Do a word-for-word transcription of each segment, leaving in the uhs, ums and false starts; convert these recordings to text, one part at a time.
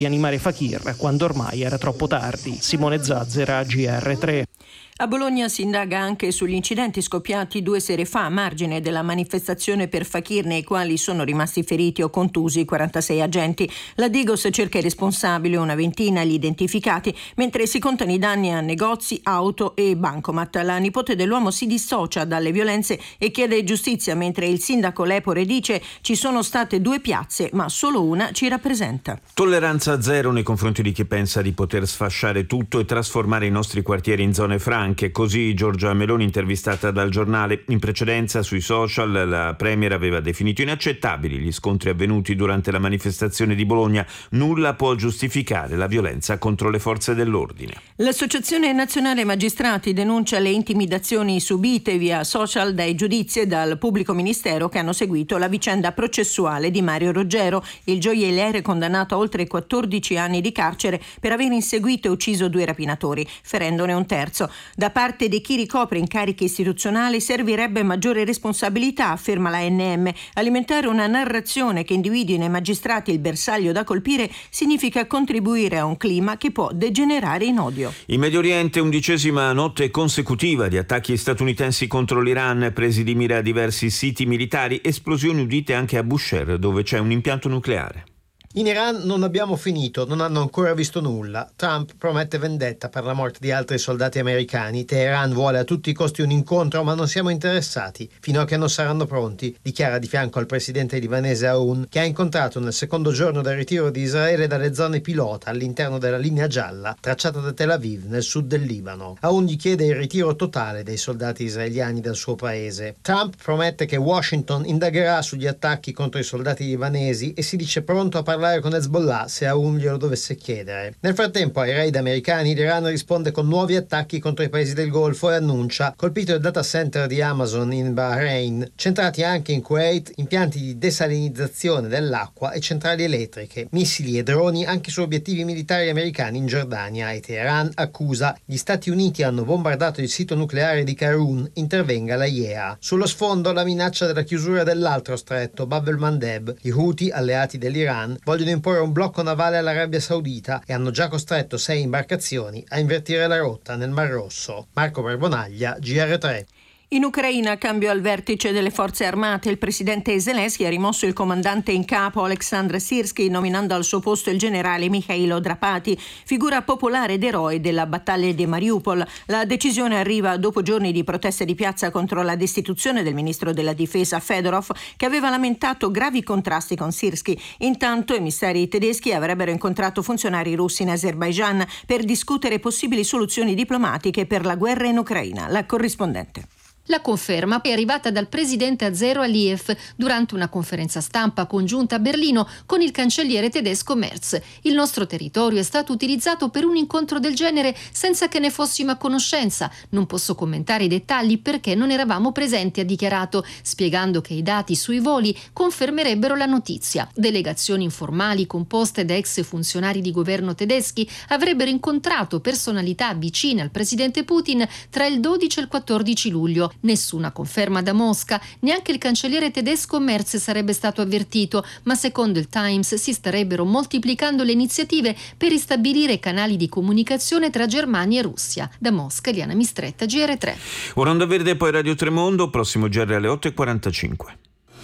animare Fakir quando ormai era troppo tardi. Simone Zazzera, G R tre. A Bologna si indaga anche sugli incidenti scoppiati due sere fa a margine della manifestazione per Fakir, nei quali sono rimasti feriti o contusi quarantasei agenti. La Digos cerca i responsabili, una ventina gli identificati, mentre si contano i danni a negozi, auto e bancomat. La nipote dell'uomo si dissocia dalle violenze e chiede giustizia, mentre il sindaco Lepore dice ci sono state due piazze, ma solo una ci rappresenta. Tolleranza zero nei confronti di chi pensa di poter sfasciare tutto e trasformare i nostri quartieri in zone franche. Anche così Giorgia Meloni, intervistata dal Giornale. In precedenza sui social la Premier aveva definito inaccettabili gli scontri avvenuti durante la manifestazione di Bologna. Nulla può giustificare la violenza contro le forze dell'ordine. L'Associazione Nazionale Magistrati denuncia le intimidazioni subite via social dai giudizi e dal pubblico ministero che hanno seguito la vicenda processuale di Mario Roggero, il gioielliere condannato a oltre quattordici anni di carcere per aver inseguito e ucciso due rapinatori, ferendone un terzo. Da parte di chi ricopre incarichi istituzionali servirebbe maggiore responsabilità, afferma la A N M. Alimentare una narrazione che individui nei magistrati il bersaglio da colpire significa contribuire a un clima che può degenerare in odio. In Medio Oriente, undicesima notte consecutiva di attacchi statunitensi contro l'Iran, presi di mira diversi siti militari, esplosioni udite anche a Bushehr, dove c'è un impianto nucleare. In Iran non abbiamo finito, non hanno ancora visto nulla. Trump promette vendetta per la morte di altri soldati americani. Teheran vuole a tutti i costi un incontro, ma non siamo interessati fino a che non saranno pronti, dichiara di fianco al presidente libanese Aoun, che ha incontrato nel secondo giorno del ritiro di Israele dalle zone pilota all'interno della linea gialla tracciata da Tel Aviv nel sud del Libano. Aoun gli chiede il ritiro totale dei soldati israeliani dal suo paese. Trump promette che Washington indagherà sugli attacchi contro i soldati libanesi e si dice pronto a parlare con Hezbollah se Aoun glielo dovesse chiedere. Nel frattempo ai raid americani l'Iran risponde con nuovi attacchi contro i paesi del Golfo e annuncia colpito il data center di Amazon in Bahrain, centrati anche in Kuwait impianti di desalinizzazione dell'acqua e centrali elettriche, missili e droni anche su obiettivi militari americani in Giordania, e Teheran accusa gli Stati Uniti hanno bombardato il sito nucleare di Karun, intervenga la I E A. Sullo sfondo la minaccia della chiusura dell'altro stretto, Bab el-Mandeb. Gli Houthi, alleati dell'Iran, vogliono imporre un blocco navale all'Arabia Saudita e hanno già costretto sei imbarcazioni a invertire la rotta nel Mar Rosso. Marco Barbonaglia, G R tre. In Ucraina, cambio al vertice delle forze armate. Il presidente Zelensky ha rimosso il comandante in capo Oleksandr Syrskyi, nominando al suo posto il generale Mikhailo Drapati, figura popolare ed eroe della battaglia di Mariupol. La decisione arriva dopo giorni di proteste di piazza contro la destituzione del ministro della difesa Fedorov, che aveva lamentato gravi contrasti con Syrskyi. Intanto, emissari tedeschi avrebbero incontrato funzionari russi in Azerbaigian per discutere possibili soluzioni diplomatiche per la guerra in Ucraina. La corrispondente. La conferma è arrivata dal presidente azero Aliyev durante una conferenza stampa congiunta a Berlino con il cancelliere tedesco Merz. Il nostro territorio è stato utilizzato per un incontro del genere senza che ne fossimo a conoscenza. Non posso commentare i dettagli perché non eravamo presenti, ha dichiarato, spiegando che i dati sui voli confermerebbero la notizia. Delegazioni informali composte da ex funzionari di governo tedeschi avrebbero incontrato personalità vicine al presidente Putin tra il dodici e il quattordici luglio. Nessuna conferma da Mosca, neanche il cancelliere tedesco Merz sarebbe stato avvertito, ma secondo il Times si starebbero moltiplicando le iniziative per ristabilire canali di comunicazione tra Germania e Russia. Da Mosca, Eliana Mistretta, G R tre. Ora Onda Verde, poi Radio Tremondo, prossimo G R alle otto e quarantacinque.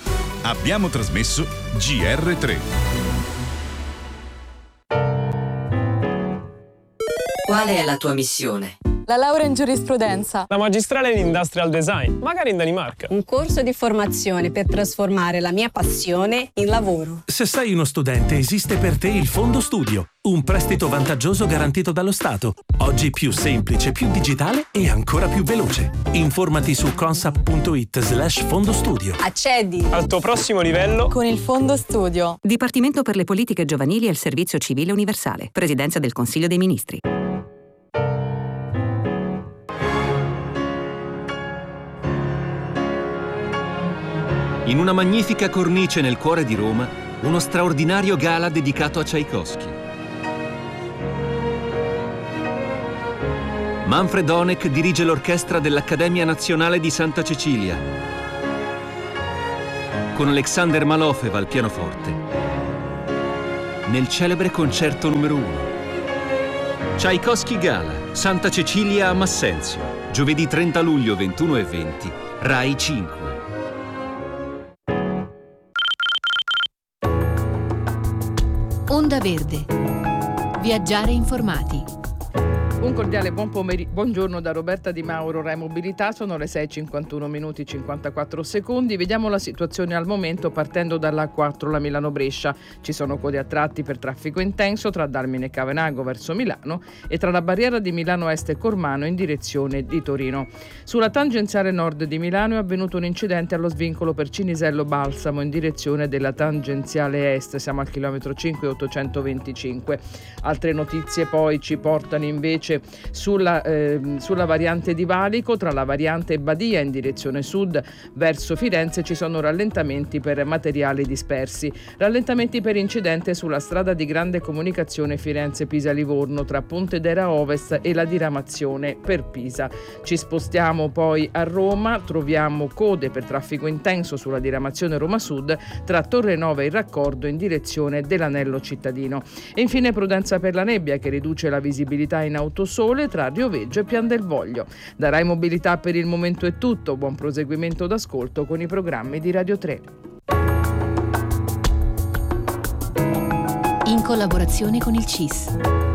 Abbiamo trasmesso G R tre. Qual è la tua missione? La laurea in giurisprudenza. La magistrale in industrial design, magari in Danimarca. Un corso di formazione per trasformare la mia passione in lavoro. Se sei uno studente, esiste per te il Fondo Studio, un prestito vantaggioso garantito dallo Stato. Oggi più semplice, più digitale e ancora più veloce. Informati su consap.it slash Fondo Studio. Accedi al tuo prossimo livello con il Fondo Studio. Dipartimento per le politiche giovanili e il servizio civile universale. Presidenza del Consiglio dei Ministri. In una magnifica cornice nel cuore di Roma, uno straordinario gala dedicato a Tchaikovsky. Manfred Honeck dirige l'orchestra dell'Accademia Nazionale di Santa Cecilia, con Alexander Malofev al pianoforte nel celebre concerto numero uno. Tchaikovsky Gala, Santa Cecilia a Massenzio, giovedì trenta luglio ventuno e venti, Rai cinque. Onda Verde. Viaggiare informati. Un cordiale buon pomeriggio, buongiorno da Roberta Di Mauro, Rai Mobilità. Sono le sei e cinquantuno minuti e cinquantaquattro secondi. Vediamo la situazione al momento partendo dalla A quattro, la Milano-Brescia. Ci sono code a tratti per traffico intenso tra Dalmine e Cavenago verso Milano e tra la barriera di Milano Est e Cormano in direzione di Torino. Sulla tangenziale nord di Milano è avvenuto un incidente allo svincolo per Cinisello Balsamo in direzione della tangenziale est. Siamo al chilometro cinque ottocentoventicinque. Altre notizie poi ci portano invece Sulla, eh, sulla variante di Valico, tra la variante Badia in direzione sud verso Firenze ci sono rallentamenti per materiali dispersi. Rallentamenti per incidente sulla strada di grande comunicazione Firenze-Pisa-Livorno tra Ponte d'Era Ovest e la diramazione per Pisa. Ci spostiamo poi a Roma, troviamo code per traffico intenso sulla diramazione Roma Sud tra Torre Nova e il raccordo in direzione dell'anello cittadino. E infine prudenza per la nebbia che riduce la visibilità in autosole tra Rioveggio e Pian del Voglio. Da Rai Mobilità per il momento è tutto. Buon proseguimento d'ascolto con i programmi di Radio tre. In collaborazione con il C I S.